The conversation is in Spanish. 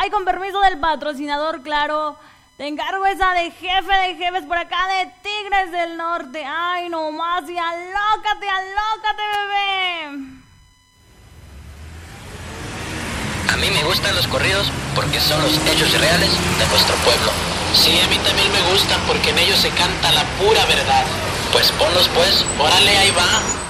Ay, con permiso del patrocinador, claro. Te encargo esa de jefe de jefes por acá de Tigres del Norte. Ay, nomás, y alócate, bebé. A mí me gustan los corridos porque son los hechos reales de nuestro pueblo. Sí, a mí también me gustan porque en ellos se canta la pura verdad. Pues ponlos pues, Órale, ahí va.